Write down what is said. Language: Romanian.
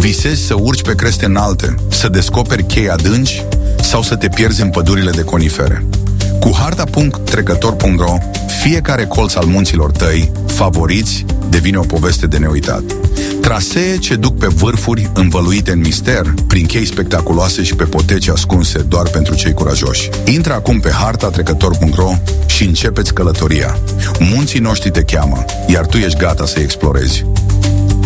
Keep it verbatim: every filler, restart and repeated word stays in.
Visezi să urci pe creste înalte, să descoperi chei adânci sau să te pierzi în pădurile de conifere. Cu harta punct trecător punct ro, fiecare colț al munților tăi favoriți devine o poveste de neuitat. Trasee ce duc pe vârfuri învăluite în mister, prin chei spectaculoase și pe poteci ascunse doar pentru cei curajoși. Intră acum pe harta trecător punct ro și începeți călătoria. Munții noștri te cheamă, iar tu ești gata să-i explorezi.